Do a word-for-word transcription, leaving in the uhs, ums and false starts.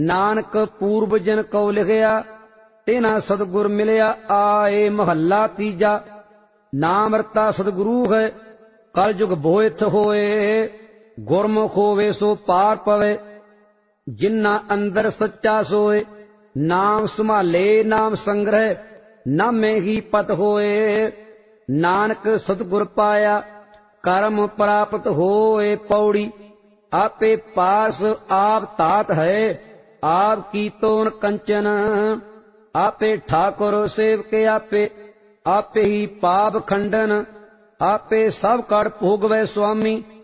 ਨਾਨਕ ਪੂਰਬ ਜਨ ਕਉ ਲਿਖਿਆ, ਤੇਨਾ ਸਤਿਗੁਰ ਮਿਲਿਆ ਆਏ। ਮਹੱਲਾ ਤੀਜਾ। ਨਾਮ ਰਤਾ ਸਤਿਗੁਰੂ ਹੈ, ਕਲ ਜੁਗ ਬੋਇਥ ਹੋਏ। ਗੁਰਮੁਖ ਹੋਵੇ ਸੋ ਪਾਰ ਪਵੇ, ਜਿਨ੍ਹਾਂ ਅੰਦਰ ਸੱਚਾ ਸੋਏ। ਨਾਮ ਸੰਭਾਲੇ ਨਾਮ ਸੰਗ੍ਰਹਿ, ਨਾਮੇ ਹੀ ਪਤ ਹੋਏ। ਨਾਨਕ ਸਤਿਗੁਰ ਪਾਇਆ, ਕਰਮ ਪ੍ਰਾਪਤ ਹੋਏ। ਪੌੜੀ। ਆਪੇ ਪਾਸ ਆਪ ਤਾਤ ਹੈ, ਆਪ ਕੀ ਤੋਨ ਕੰਚਨ। ਆਪੇ ਠਾकुर ਸੇਵਕ ਆਪੇ, ਆਪੇ ਹੀ ਪਾਪ ਖੰਡਨ। ਆਪੇ ਸਭ ਕਰ ਭੋਗਵੈ ਸੁਆਮੀ।